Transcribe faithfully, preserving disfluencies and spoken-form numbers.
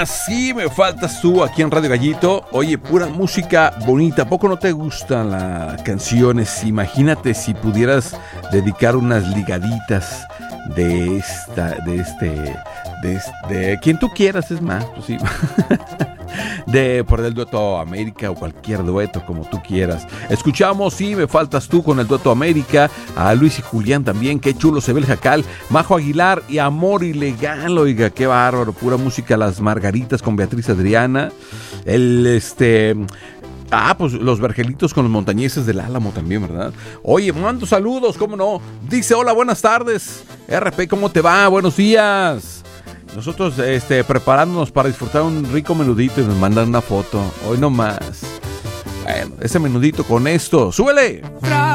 Sí, me faltas tú aquí en Radio Gallito. Oye, pura música bonita. ¿A poco no te gustan las canciones? Imagínate si pudieras dedicar unas ligaditas de esta, de este, de, este, de quien tú quieras, es más, pues sí. De por el dueto América o cualquier dueto como tú quieras. Escuchamos Sí, me faltas tú con el dueto América, a Luis y Julián también, qué chulo se ve el jacal, Majo Aguilar y Amor Ilegal, oiga, qué bárbaro, pura música, Las Margaritas con Beatriz Adriana, el este... Ah, pues los vergelitos con los montañeses del Álamo también, ¿verdad? Oye, mando saludos, ¿cómo no? Dice, hola, buenas tardes, R P, ¿cómo te va? Buenos días. Nosotros este, preparándonos para disfrutar un rico menudito y nos mandan una foto. Hoy no más. Bueno, ese menudito con esto. ¡Súbele!